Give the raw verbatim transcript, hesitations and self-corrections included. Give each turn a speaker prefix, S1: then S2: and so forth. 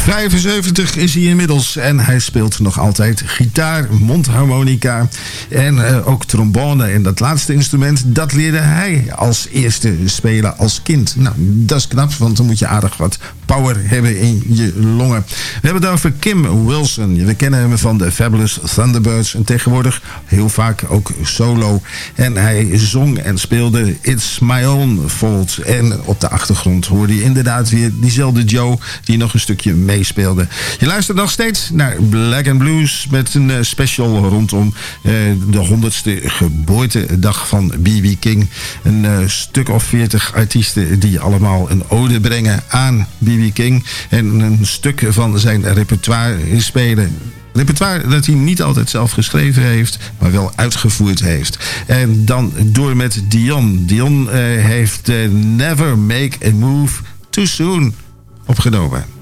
S1: vijfenzeventig is hij inmiddels en hij speelt nog altijd gitaar, mondharmonica en uh, ook trombone. En dat laatste instrument, dat leerde hij als eerste spelen als kind. Nou, dat is knap, want dan moet je aardig wat power hebben in je longen. We hebben het over Kim Wilson. We kennen hem van de Fabulous Thunderbirds en tegenwoordig heel vaak ook solo. En hij zong en speelde It's My Own Fault. En op de achtergrond hoorde je inderdaad weer diezelfde Joe die nog een stukje meespeelde. Je luistert nog steeds naar Black and Blues met een uh, special rondom uh, de honderdste geboortedag van B B King. Een uh, stuk of veertig artiesten die allemaal een ode brengen aan B B King en een stuk van zijn repertoire spelen. Repertoire dat hij niet altijd zelf geschreven heeft, maar wel uitgevoerd heeft. En dan door met Dion. Dion uh, heeft uh, Never Make a Move Too Soon opgenomen.